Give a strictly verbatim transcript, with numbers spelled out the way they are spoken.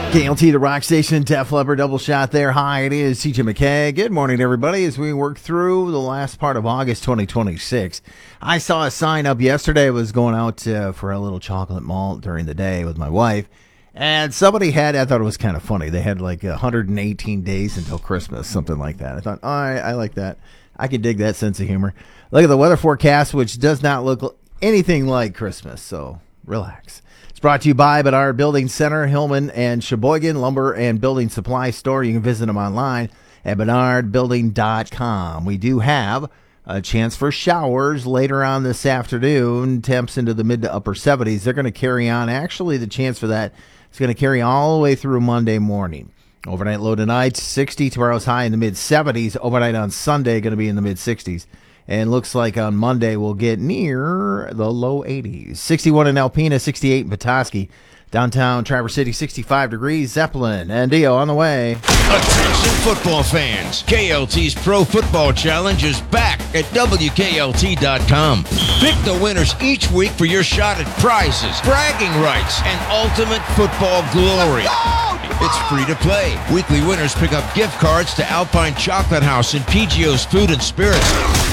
K L T, the rock station, Def Leppard, double shot there. Hi, it is T J McKay. Good morning, everybody, as we work through the last part of August twenty twenty-six. I saw a sign up yesterday. I was going out uh, for a little chocolate malt during the day with my wife, and somebody had, I thought it was kind of funny, they had like one hundred eighteen days until Christmas, something like that. I thought, oh, I, I like that. I can dig that sense of humor. Look at the weather forecast, which does not look anything like Christmas, so relax. It's brought to you by Bedard Building Center, Hillman and Sheboygan Lumber and Building Supply Store. You can visit them online at bedard building dot com. We do have a chance for showers later on this afternoon. Temps into the mid to upper seventies. They're going to carry on. Actually, the chance for that is going to carry all the way through Monday morning. Overnight low tonight, sixty. Tomorrow's high in the mid seventies. Overnight on Sunday, going to be in the mid sixties. And looks like on Monday we'll get near the low eighties. sixty-one in Alpena, sixty-eight in Petoskey. Downtown Traverse City, sixty-five degrees. Zeppelin and Dio on the way. Attention football fans. K L T's Pro Football Challenge is back at W K L T dot com. Pick the winners each week for your shot at prizes, bragging rights, and ultimate football glory. It's free to play. Weekly winners pick up gift cards to Alpine Chocolate House and P G O's Food and Spirits.